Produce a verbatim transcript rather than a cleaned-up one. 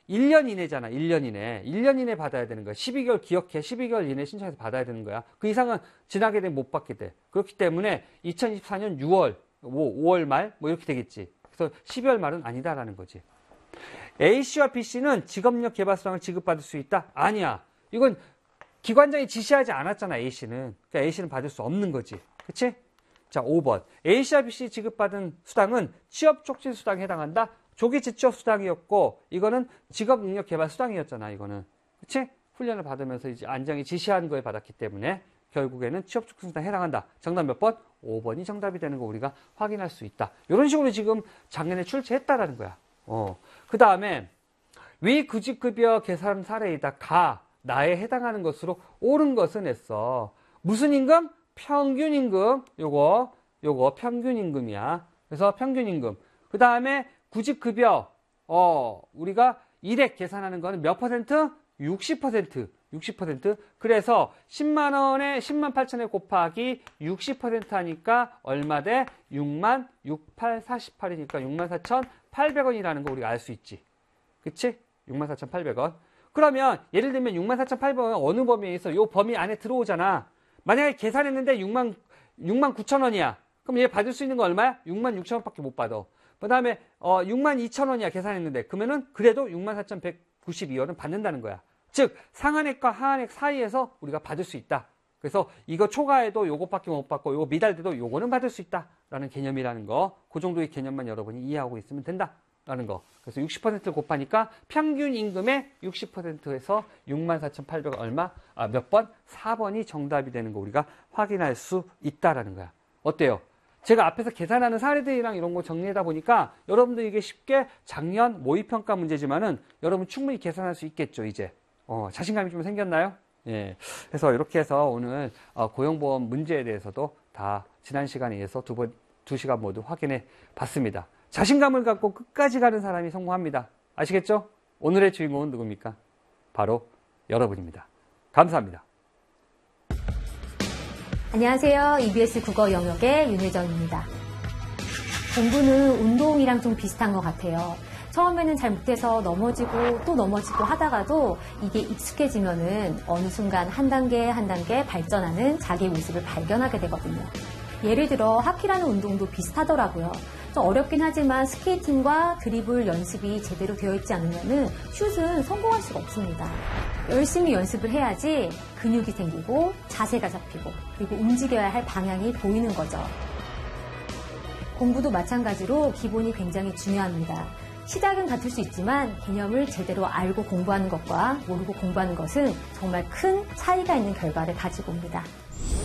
일 년 이내잖아. 일 년 이내. 일 년 이내 받아야 되는 거야. 십이 개월 기억해. 십이 개월 이내 신청해서 받아야 되는 거야. 그 이상은 지나게 되면 못 받게 돼. 그렇기 때문에 이천이십사 년 유월, 오월 말 뭐 이렇게 되겠지. 그래서 십이월 말은 아니다라는 거지. A씨와 B씨는 직업력 개발 수당을 지급받을 수 있다? 아니야. 이건 기관장이 지시하지 않았잖아. A씨는. 그러니까 A씨는 받을 수 없는 거지. 그치? 자, 오 번. A씨와 B씨 지급받은 수당은 취업 촉진 수당에 해당한다? 조기 재취업 수당이었고, 이거는 직업 능력 개발 수당이었잖아, 이거는. 그치? 훈련을 받으면서 이제 안장이 지시한 거에 받았기 때문에 결국에는 취업 촉진 수당에 해당한다. 정답 몇 번? 오 번이 정답이 되는 거 우리가 확인할 수 있다. 이런 식으로 지금 작년에 출제했다라는 거야. 어. 그 다음에, 위 구직급여 계산 사례이다. 가, 나에 해당하는 것으로 옳은 것은 했어. 무슨 임금? 평균임금. 요거, 요거 평균임금이야. 그래서 평균임금. 그 다음에 구직급여, 어, 우리가 일액 계산하는 거는 몇 퍼센트? 육십 퍼센트. 육십 퍼센트. 그래서 십만 원에 십만 팔천에 곱하기 육십 퍼센트 하니까 얼마 돼? 육만 육팔 사십팔이니까 육만 사천팔백 원이라는 거 우리가 알 수 있지. 그치? 육만 사천팔백 원. 그러면 예를 들면 육만 사천팔백 원은 어느 범위에 있어? 요 범위 안에 들어오잖아. 만약에 계산했는데 육만, 육만 구천 원이야. 그럼 얘 받을 수 있는 거 얼마야? 육만 육천 원밖에 못 받아. 그 다음에 어, 육만 이천 원이야 계산했는데 그러면은 그래도 육만 사천백구십이 원은 받는다는 거야. 즉 상한액과 하한액 사이에서 우리가 받을 수 있다. 그래서 이거 초과해도 요것밖에 못 받고 요거 미달돼도 요거는 받을 수 있다라는 개념이라는 거. 그 정도의 개념만 여러분이 이해하고 있으면 된다라는 거. 그래서 육십 퍼센트를 곱하니까 평균 임금의 육십 퍼센트에서 육만 사천팔백 원 얼마? 아, 몇 번? 사 번이 정답이 되는 거 우리가 확인할 수 있다라는 거야. 어때요? 제가 앞에서 계산하는 사례들이랑 이런 거 정리하다 보니까 여러분들 이게 쉽게 작년 모의평가 문제지만은 여러분 충분히 계산할 수 있겠죠, 이제. 어, 자신감이 좀 생겼나요? 예. 그래서 이렇게 해서 오늘 어, 고용보험 문제에 대해서도 다 지난 시간에 의해서 두 번, 두 시간 모두 확인해 봤습니다. 자신감을 갖고 끝까지 가는 사람이 성공합니다. 아시겠죠? 오늘의 주인공은 누굽니까? 바로 여러분입니다. 감사합니다. 안녕하세요. 이비에스 국어 영역의 윤혜정입니다. 공부는 운동이랑 좀 비슷한 것 같아요. 처음에는 잘 못해서 넘어지고 또 넘어지고 하다가도 이게 익숙해지면은 어느 순간 한 단계 한 단계 발전하는 자기의 모습을 발견하게 되거든요. 예를 들어 하키라는 운동도 비슷하더라고요. 좀 어렵긴 하지만 스케이팅과 드리블 연습이 제대로 되어 있지 않으면은 슛은 성공할 수가 없습니다. 열심히 연습을 해야지 근육이 생기고 자세가 잡히고 그리고 움직여야 할 방향이 보이는 거죠. 공부도 마찬가지로 기본이 굉장히 중요합니다. 시작은 같을 수 있지만 개념을 제대로 알고 공부하는 것과 모르고 공부하는 것은 정말 큰 차이가 있는 결과를 가지고 옵니다.